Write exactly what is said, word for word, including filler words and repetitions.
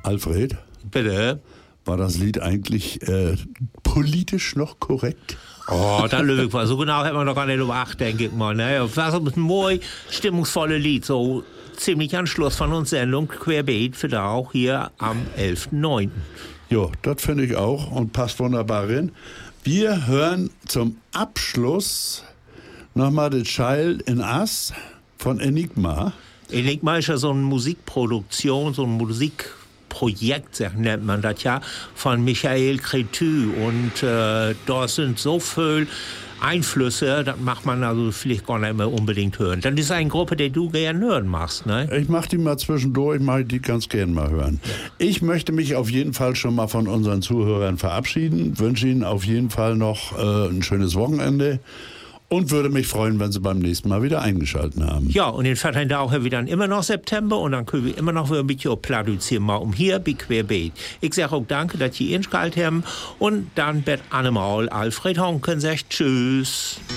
Alfred, Bitte? war das Lied eigentlich äh, politisch noch korrekt? Oh, da Löwig war so genau, hätte man doch gar nicht überacht, denke ich mal. Ne? Das war so ein mooi stimmungsvolles Lied, so ziemlich an Schluss von uns Sendung Querbeet für da auch hier am elften neunten Jo, das finde ich auch und passt wunderbar rein. Wir hören zum Abschluss nochmal The Child in Us von Enigma. Enigma ist ja so eine Musikproduktion, so ein Musikprojekt, nennt man das ja, von Michael Cretu. Und äh, da sind so viele Einflüsse, das macht man also vielleicht gar nicht mehr unbedingt hören. Dann ist eine Gruppe, die du gerne hören machst, ne? Ich mache die mal zwischendurch, mache die ganz gern mal hören. Ich möchte mich auf jeden Fall schon mal von unseren Zuhörern verabschieden, wünsche Ihnen auf jeden Fall noch äh, ein schönes Wochenende und würde mich freuen, wenn Sie beim nächsten Mal wieder eingeschaltet haben. Ja, und in Vatertag auch wieder immer noch September und dann können wir immer noch ein bisschen produzieren, mal um hier bei Querbeet. Ich sage auch danke, dass Sie eingeschaltet haben und dann wird allemal Alfred Honken sagt Tschüss.